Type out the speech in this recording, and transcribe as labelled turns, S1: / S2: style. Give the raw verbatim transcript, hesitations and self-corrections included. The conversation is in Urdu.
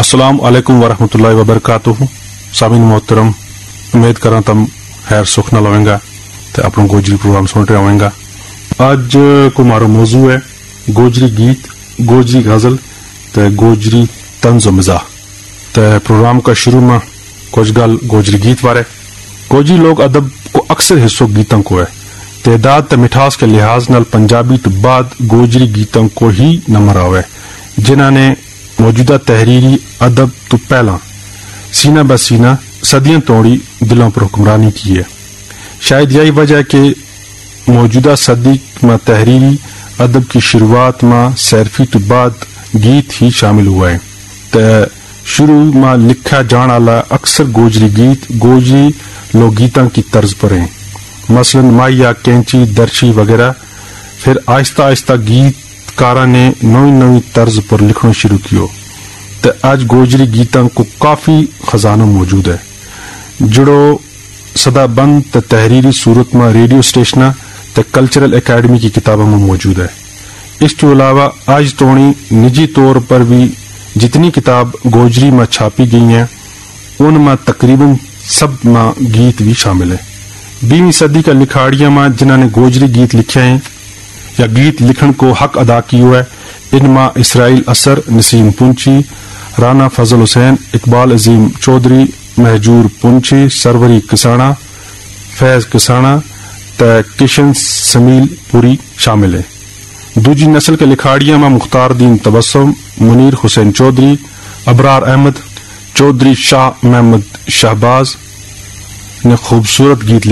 S1: السلام علیکم ورحمۃ اللہ وبرکاتہ. سامعین محترم, امید کراں تم خیر سکھ نال ہوئیں گا تے اپنا گوجری پروگرام سن رہے ہوئیں گا. اج کو مارو موضوع ہے گوجری گیت, گوجری غزل تے گوجری طنز و مزاح. تے پروگرام کا شروع میں کچھ گل گوجری گیت بارے. گوجری لوگ ادب کو اکثر حصوں گیتوں کو ہے. تعداد تے مٹھاس کے لحاظ نال پنجابی تو بعد گوجری گیتوں کو ہی نمبر آوے جنہاں نے موجودہ تحریری ادب تو پہلا سینہ بہ سینہ صدیاں توڑی دلوں پر حکمرانی کی ہے. شاید یہی وجہ ہے کہ موجودہ صدی میں تحریری ادب کی شروعات میں سیرفی تو بعد گیت ہی شامل ہوا ہے. تے شروع میں لکھا جان والا اکثر گوجری گیت گوجری لوک گیتوں کی طرز پر ہیں, مثلا مائیا, کینچی, درشی وغیرہ. پھر آہستہ آہستہ گیت کارا نے نوی نوی طرز پر لکھنا شروع کیو. تے آج گوجری گیتوں کو کافی خزانہ موجود ہے جڑو سدا بند تے تحریری صورت میں ریڈیو اسٹیشن تے کلچرل اکیڈمی کی کتابوں میں موجود ہے. اس کے علاوہ آج تونی نجی طور پر بھی جتنی کتاب گوجری میں چھاپی گئی ہیں ان میں تقریباً سب میں گیت بھی شامل ہے. بیسویں صدی کا لکھاڑیاں میں جنہوں نے گوجری گیت لکھے ہیں یا گیت لکھن کو حق ادا کیا ہے, ان میں اسرائیل اثر, نسیم پنچی, رانا فضل حسین, اقبال عظیم چودھری, مہجور پنچی, سروری کسانا, فیض کسانا تے کشن سمیل پوری شامل ہے. دوجی نسل کے لکھاڑیاں میں مختار دین تبسم, منیر حسین چودھری, ابرار احمد, چودھری شاہ محمد شہباز نے خوبصورت گیت